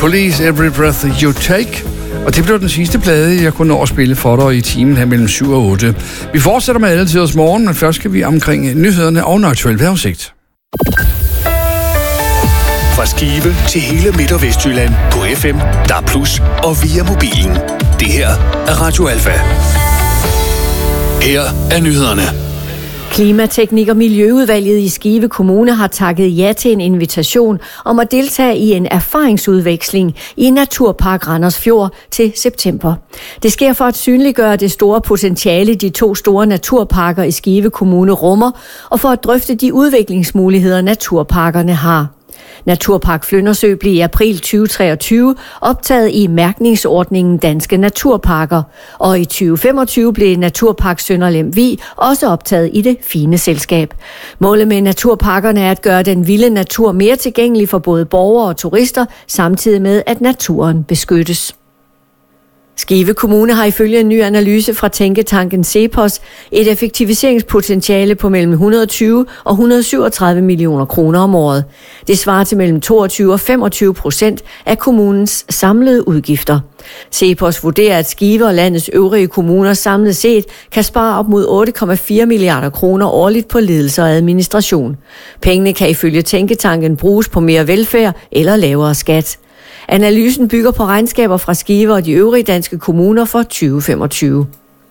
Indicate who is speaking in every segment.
Speaker 1: Police, Every Breath You Take. Og det blev den sidste plade, jeg kunne nå at spille for dig i timen her mellem 7 og 8. Vi fortsætter med alle tiders morgen, men først skal vi omkring nyhederne og en aktuel vejrudsigt.
Speaker 2: Fra Skive til hele Midt- og Vestjylland på FM, DAB+ og via mobilen. Det her er Radio Alfa. Her er nyhederne.
Speaker 3: Klimateknik- og Miljøudvalget i Skive Kommune har takket ja til en invitation om at deltage i en erfaringsudveksling i Naturpark Randers Fjord til september. Det sker for at synliggøre det store potentiale, de 2 store naturparker i Skive Kommune rummer, og for at drøfte de udviklingsmuligheder, naturparkerne har. Naturpark Flyndersø blev i april 2023 optaget i mærkningsordningen Danske Naturparker, og i 2025 blev Naturpark Sønderlem Vig også optaget i det fine selskab. Målet med naturparkerne er at gøre den vilde natur mere tilgængelig for både borgere og turister, samtidig med at naturen beskyttes. Skive Kommune har ifølge en ny analyse fra tænketanken CEPOS et effektiviseringspotentiale på mellem 120 og 137 millioner kroner om året. Det svarer til mellem 22 og 25% af kommunens samlede udgifter. CEPOS vurderer, at Skive og landets øvrige kommuner samlet set kan spare op mod 8,4 milliarder kroner årligt på ledelse og administration. Pengene kan ifølge tænketanken bruges på mere velfærd eller lavere skat. Analysen bygger på regnskaber fra Skive og de øvrige danske kommuner for 2025.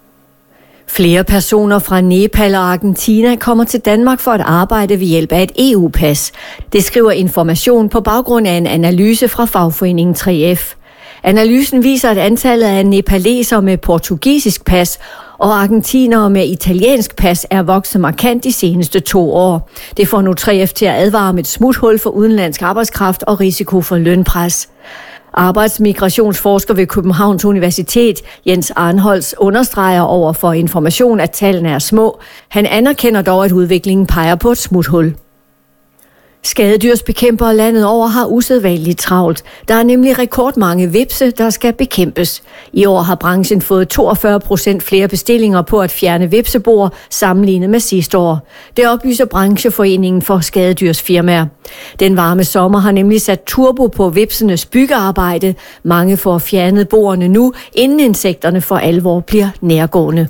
Speaker 3: Flere personer fra Nepal og Argentina kommer til Danmark for at arbejde ved hjælp af et EU-pas. Det skriver Information på baggrund af en analyse fra fagforeningen 3F. Analysen viser, at antallet af nepalesere med portugisisk pas og argentinere med italiensk pas er vokset markant de seneste 2 år. Det får nu 3F til at advare om et smuthul for udenlandsk arbejdskraft og risiko for lønpres. Arbejdsmigrationsforsker ved Københavns Universitet, Jens Arnholz, understreger over for Information, at tallene er små. Han anerkender dog, at udviklingen peger på et smuthul. Skadedyrsbekæmpere landet over har usædvanligt travlt. Der er nemlig rekordmange hvepse, der skal bekæmpes. I år har branchen fået 42% flere bestillinger på at fjerne hvepseboer sammenlignet med sidste år. Det oplyser brancheforeningen for skadedyrsfirmaer. Den varme sommer har nemlig sat turbo på hvepsenes byggearbejde. Mange får fjernet boerne nu, inden insekterne for alvor bliver nærgående.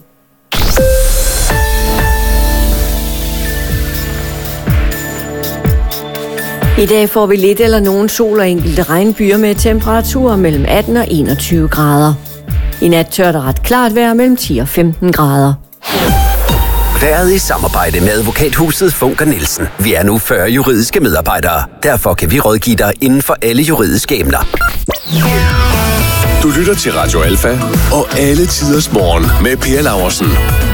Speaker 3: I dag får vi lidt eller nogen sol og enkelte regnbyer med temperaturer mellem 18 og 21 grader. I nat tørt og ret klart vejr mellem 10 og 15 grader.
Speaker 4: Været i samarbejde med Advokathuset Funker Nielsen. Vi er nu 40 juridiske medarbejdere. Derfor kan vi rådgive dig inden for alle juridiske emner.
Speaker 2: Du lytter til Radio Alfa og alle tiders morgen med Per Laursen.